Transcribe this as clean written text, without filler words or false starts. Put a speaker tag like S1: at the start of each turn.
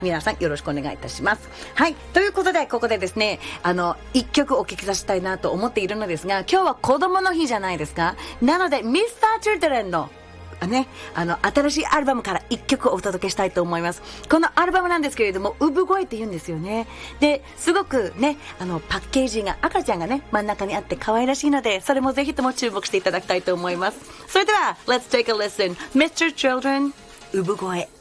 S1: 皆さんよろしくお願いいたします。はい。ということで、ここでですね、一曲お聴きさせたいなと思っているのですが、今日は子供の日じゃないですか。なので、Mr.Children のね、新しいアルバムから一曲お届けしたいと思います。このアルバムなんですけれども、産声って言うんですよね。で、すごくね、パッケージが、赤ちゃんがね、真ん中にあって可愛らしいので、それもぜひとも注目していただきたいと思います。それでは、Let's take a listen. Mr. Children、産声。